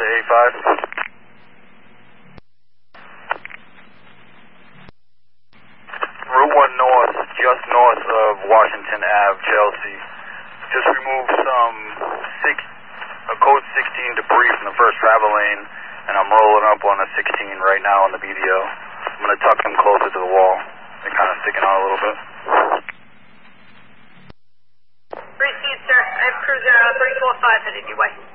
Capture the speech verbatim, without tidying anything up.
eighty-five. Route one North, just north of Washington Avenue, Chelsea. Just removed some six, a code sixteen debris from the first travel lane, and I'm rolling up on a sixteen right now on the B D O. I'm going to tuck them closer to the wall. They're kind of sticking out a little bit. Received, sir. I have cruiser uh, three four five headed your way.